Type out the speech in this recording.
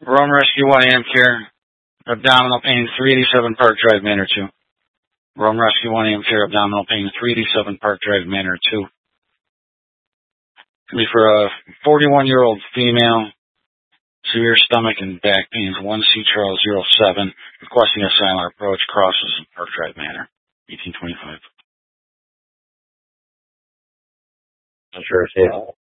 Rome Rescue 1 AM Care, abdominal pain, 387 Park Drive, Manor 2. Rome Rescue 1 AM Care, abdominal pain, 387 Park Drive, Manor 2. Can be for a 41-year-old female, severe stomach and back pains, 1C Charles 07, requesting a silent approach, crosses Park Drive, Manor, 1825. Sure,